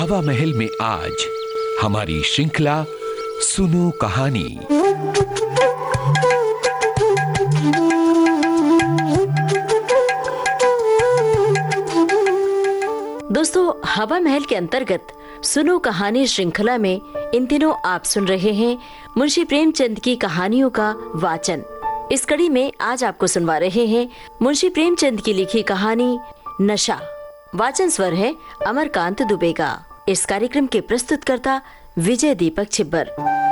हवा महल में आज हमारी श्रृंखला सुनो कहानी। दोस्तों, हवा महल के अंतर्गत सुनो कहानी श्रृंखला में इन दिनों आप सुन रहे हैं मुंशी प्रेमचंद की कहानियों का वाचन। इस कड़ी में आज आपको सुनवा रहे हैं मुंशी प्रेमचंद की लिखी कहानी नशा। वाचन स्वर है अमरकांत दुबे का। इस कार्यक्रम के प्रस्तुतकर्ता विजय दीपक छिब्बर।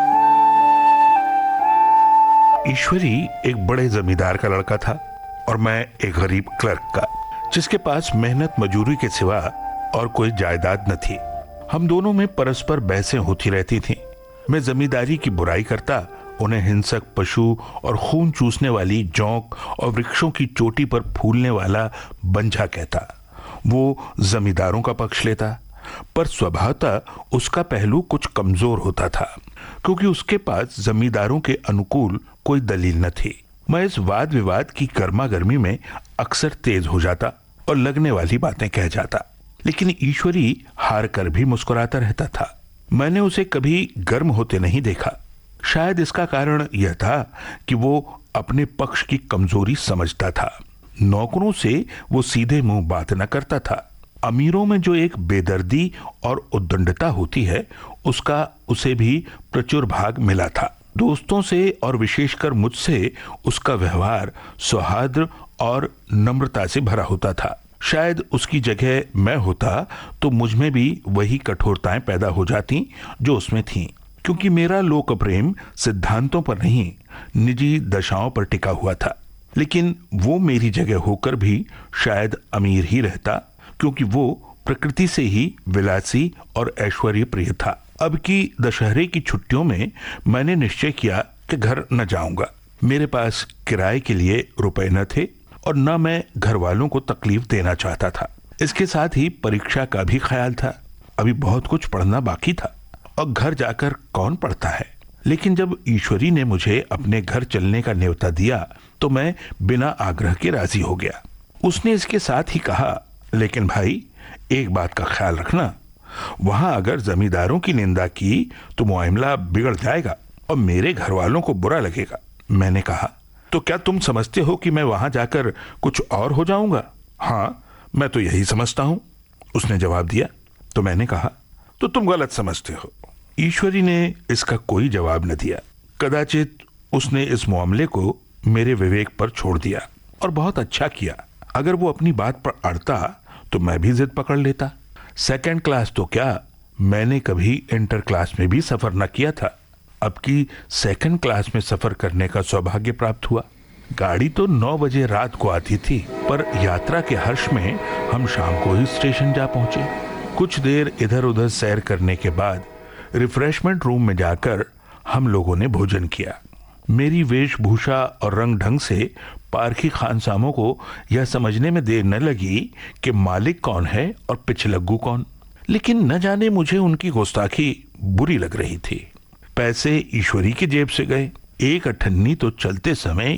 ईश्वरी एक बड़े जमींदार का लड़का था और मैं एक गरीब क्लर्क का, जिसके पास मेहनत मजूरी के सिवा और कोई जायदाद न थी। हम दोनों में परस्पर बहसें होती रहती थीं। मैं जमींदारी की बुराई करता, उन्हें हिंसक पशु और खून चूसने वाली जौंक और वृक्षों की चोटी पर फूलने वाला बंझा कहता। वो जमींदारों का पक्ष लेता, पर स्वभावतः उसका पहलू कुछ कमजोर होता था, क्योंकि उसके पास जमींदारों के अनुकूल कोई दलील न थी। मैं इस वाद विवाद की गर्मागर्मी में अक्सर तेज हो जाता और लगने वाली बातें कह जाता, लेकिन ईश्वरी हार कर भी मुस्कुराता रहता था। मैंने उसे कभी गर्म होते नहीं देखा। शायद इसका कारण यह था कि वो अपने पक्ष की कमजोरी समझता था। नौकरों से वो सीधे मुंह बात न करता था। अमीरों में जो एक बेदर्दी और उद्दंडता होती है, उसका उसे भी प्रचुर भाग मिला था। दोस्तों से और विशेषकर मुझसे उसका व्यवहार सौहार्द और नम्रता से भरा होता था। शायद उसकी जगह मैं होता तो मुझ में भी वही कठोरताएं पैदा हो जाती जो उसमें थीं, क्योंकि मेरा लोक प्रेम सिद्धांतों पर नहीं, निजी दशाओं पर टिका हुआ था। लेकिन वो मेरी जगह होकर भी शायद अमीर ही रहता, क्योंकि वो प्रकृति से ही विलासी और ऐश्वर्य प्रिय था। अब की दशहरे की छुट्टियों में मैंने निश्चय किया कि घर न जाऊंगा। मेरे पास किराए के लिए रुपए न थे और न मैं घर वालों को तकलीफ देना चाहता था। इसके साथ ही परीक्षा का भी ख्याल था। अभी बहुत कुछ पढ़ना बाकी था और घर जाकर कौन पढ़ता है। लेकिन जब ईश्वरी ने मुझे अपने घर चलने का न्योता दिया तो मैं बिना आग्रह के राजी हो गया। उसने इसके साथ ही कहा, लेकिन भाई एक बात का ख्याल रखना, वहां अगर जमींदारों की निंदा की तो मामला बिगड़ जाएगा और मेरे घर वालों को बुरा लगेगा। मैंने कहा, तो क्या तुम समझते हो कि मैं वहां जाकर कुछ और हो जाऊंगा? हाँ, मैं तो यही समझता हूं, उसने जवाब दिया। तो मैंने कहा, तो तुम गलत समझते हो। ईश्वरी ने इसका कोई जवाब न दिया। कदाचित उसने इस मामले को मेरे विवेक पर छोड़ दिया और बहुत अच्छा किया। अगर वो अपनी बात पर अड़ता तो मैं भी जिद पकड़ लेता। सेकंड क्लास तो क्या, मैंने कभी इंटर क्लास में भी सफर न किया था। अब की सेकंड क्लास में सफर करने का सौभाग्य प्राप्त हुआ। गाड़ी तो 9 बजे रात को आती थी, पर यात्रा के हर्ष में हम शाम को ही स्टेशन जा पहुंचे। कुछ देर इधर उधर सैर करने के बाद रिफ्रेशमेंट रूम में जाकर हम लोगों ने भोजन किया। मेरी वेशभूषा और रंग ढंग से पारखी खानसामों को यह समझने में देर न लगी कि मालिक कौन है और पिछलग्गू कौन। लेकिन न जाने मुझे उनकी गुस्ताखी बुरी लग रही थी। पैसे ईश्वरी की जेब से गए। एक अठन्नी तो चलते समय